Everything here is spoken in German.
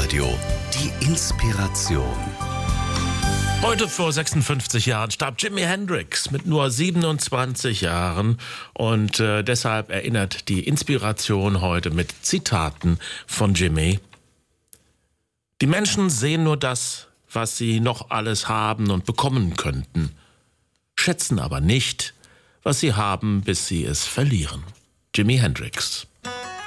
Domradio. Die Inspiration. Heute vor 56 Jahren starb Jimi Hendrix mit nur 27 Jahren und deshalb erinnert die Inspiration heute mit Zitaten von Jimi. Die Menschen sehen nur das, was sie noch alles haben und bekommen könnten, schätzen aber nicht, was sie haben, bis sie es verlieren. Jimi Hendrix.